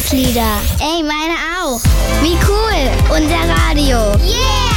Weihnachtslieder. Ey, meine auch. Wie cool. Unser Radio. Yeah!